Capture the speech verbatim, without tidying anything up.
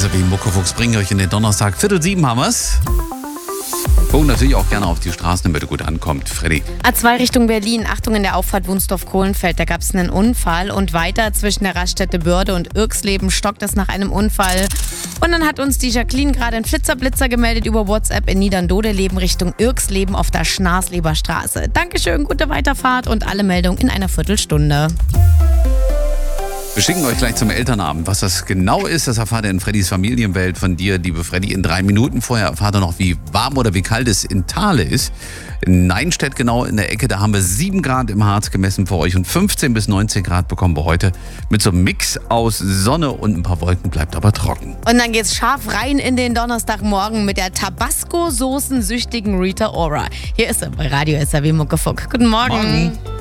S R W Muckefuchs bringen euch in den Donnerstag. Viertel sieben haben wir's. Gucken natürlich auch gerne auf die Straßen, damit ihr gut ankommt. Freddy. A zwei Richtung Berlin. Achtung in der Auffahrt Wunsdorf-Kohlenfeld. Da gab es einen Unfall. Und weiter zwischen der Raststätte Börde und Irksleben stockt es nach einem Unfall. Und dann hat uns die Jacqueline gerade einen Flitzer-Blitzer gemeldet über WhatsApp in Niederndodeleben Richtung Irksleben auf der Schnarsleber Straße. Dankeschön, gute Weiterfahrt und alle Meldungen in einer Viertelstunde. Wir schicken euch gleich zum Elternabend. Was das genau ist, das erfahrt ihr in Freddys Familienwelt von dir, liebe Freddy, in drei Minuten. Vorher erfahrt ihr noch, wie warm oder wie kalt es in Thale ist. In Neinstedt genau in der Ecke, da haben wir sieben Grad im Harz gemessen für euch und fünfzehn bis neunzehn Grad bekommen wir heute. Mit so einem Mix aus Sonne und ein paar Wolken, bleibt aber trocken. Und dann geht's scharf rein in den Donnerstagmorgen mit der Tabasco-Soßen-süchtigen Rita Ora. Hier ist sie bei Radio S R W Muckefuck. Guten Morgen. Morgen.